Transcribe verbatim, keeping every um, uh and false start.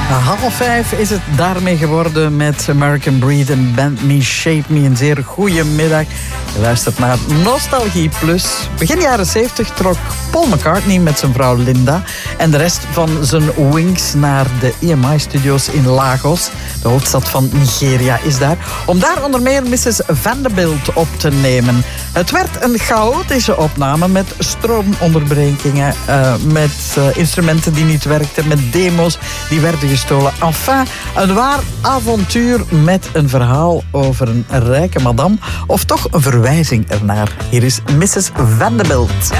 Half vijf is het daarmee geworden met American Breed en Bend Me, Shape Me. Een zeer goede middag. Je luistert naar Nostalgie Plus. Begin jaren zeventig trok Paul McCartney met zijn vrouw Linda en de rest van zijn Wings naar de E M I-studio's in Lagos. De hoofdstad van Nigeria is daar. Om daar onder meer missus Vanderbilt op te nemen. Het werd een chaotische opname met stroomonderbrekingen, uh, met uh, instrumenten die niet werkten, met demo's die werden gestolen. Enfin, een waar avontuur met een verhaal over een rijke madame, of toch een verwijzing ernaar. Hier is missus Vanderbilt.